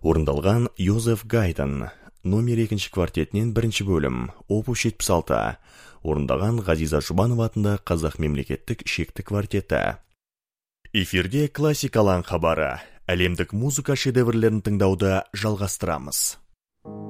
Орындалған Йозеф Гайдн, номер 2 квартетінен 1 бөлім, опус 76. Орындаған Ғазиза Жұбанова атында Қазақ мемлекеттік шекті квартеті. Эфирде классикалан хабары. Әлемдік музыка шедеврлерін тыңдауды жалғастырамыз.